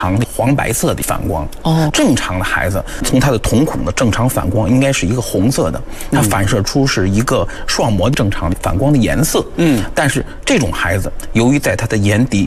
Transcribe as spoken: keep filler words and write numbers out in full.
常黄白色的反光。 哦， 正常的孩子从他的瞳孔的正常反光应该是一个红色的，它反射出是一个双膜正常反光的颜色。嗯，但是这种孩子由于在他的眼底